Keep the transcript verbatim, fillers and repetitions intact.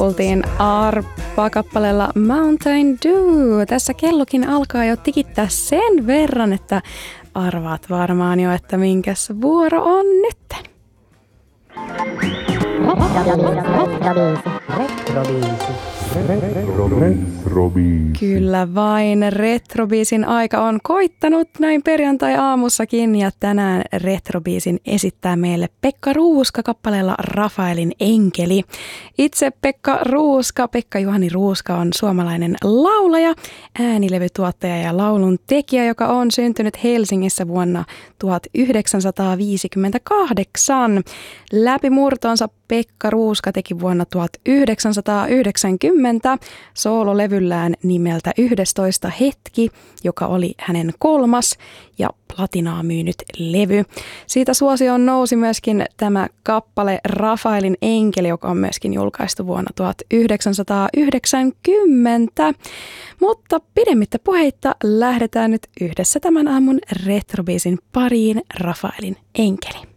Oltiin Arpa-kappaleella Mountain Dew. Tässä kellokin alkaa jo tikittää sen verran, että arvaat varmaan jo, että minkäs vuoro on nyt. Retrobiisi. Kyllä vain, Retrobiisin aika on koittanut näin perjantai-aamussakin ja tänään Retrobiisin esittää meille Pekka Ruuska kappaleella Rafaelin enkeli. Itse Pekka Ruuska, Pekka-Juhani Ruuska on suomalainen laulaja, äänilevytuottaja ja laulun tekijä, joka on syntynyt Helsingissä vuonna tuhatyhdeksänsataaviisikymmentäkahdeksan. Läpimurtonsa Pekka Ruuska teki vuonna tuhatyhdeksänsataayhdeksänkymmentä soololevyllään nimeltä yhdestoista hetki, joka oli hänen kolmas ja platinaa myynyt levy. Siitä suosioon nousi myöskin tämä kappale Rafaelin enkeli, joka on myöskin julkaistu vuonna tuhatyhdeksänsataayhdeksänkymmentä. Mutta pidemmittä puheitta lähdetään nyt yhdessä tämän aamun Retrobiisin pariin Rafaelin enkeli.